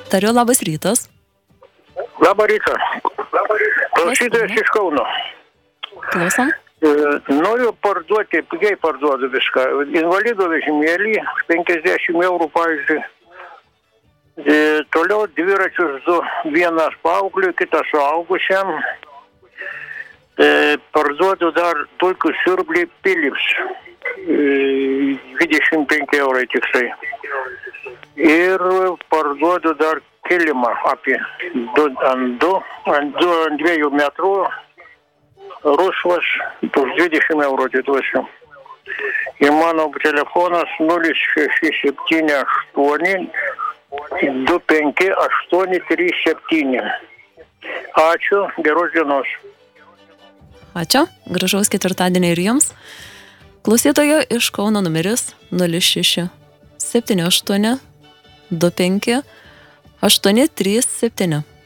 Tariu, labas rytas. Labą rytą. Klausytojas iš Kauno. Klausom. Noriu parduoti, pigiai parduodu viską. Invalido vežimėlį, 50 eurų, pavyzdžiui. Toliau dviračius du, vienas paaugliui, kitas suaugusiam. Parduodu dar dulkių siurblį Philips. 25 eurai tiksliai. Ir parduodu dar kilimą apie 2 metrų. Rusvas, už 20 eurų atiduosiu. Ir mano telefonas 0678 25837. Ačiū, geros dienos. Ačiū, gražaus ketvirtadienio ir jums. Klausytojo iš Kauno numeris 0678 25 837.